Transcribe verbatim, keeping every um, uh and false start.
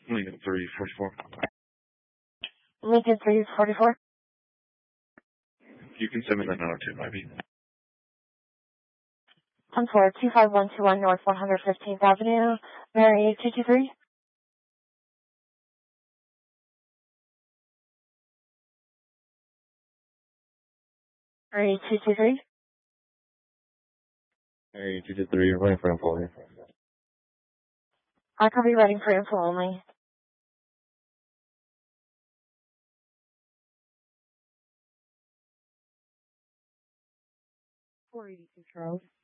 Lincoln three forty-four. Lincoln three forty-four. You can send me that nine oh two, maybe. One four two five one two one North one hundred fifteenth Avenue, Mary two two three. Mary two two three. Mary two two three, you're waiting for info. I can be waiting for info only. four eighty-six Road.